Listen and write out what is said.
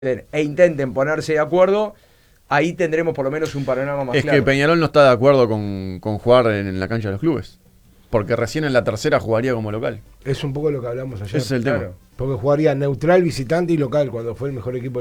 e intenten ponerse de acuerdo, ahí tendremos por lo menos un panorama más claro. Es que Peñarol no está de acuerdo con jugar en la cancha de los clubes. Porque recién en la tercera jugaría como local. Es un poco lo que hablamos ayer. Ese es el tema. Porque jugaría neutral, visitante y local, cuando fue el mejor equipo